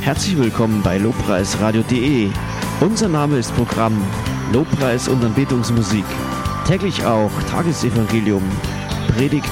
Herzlich willkommen bei lobpreisradio.de. Unser Name ist Programm Lobpreis und Anbetungsmusik. Täglich auch Tagesevangelium, Predigt